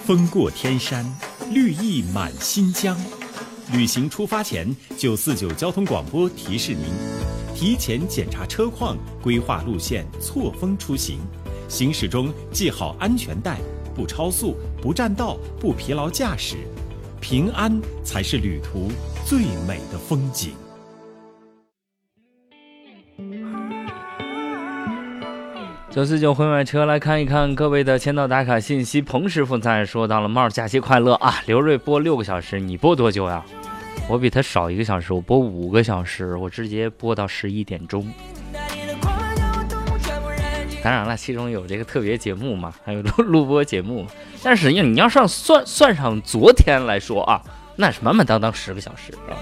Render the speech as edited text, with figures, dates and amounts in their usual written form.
风过天山，绿意满新疆。旅行出发前，949交通广播提示您：提前检查车况，规划路线，错峰出行。行驶中系好安全带，不超速，不占道，不疲劳驾驶。平安才是旅途最美的风景。 949会买车，来看一看各位的签到打卡信息。彭师傅在说到了，帽假期快乐啊！刘瑞播6个小时，你播多久呀？我比他少1个小时，我播5个小时，我直接播到11点钟。当然了，其中有这个特别节目嘛，还有录播节目。但是你要算上昨天来说啊，那是满满当当10个小时啊。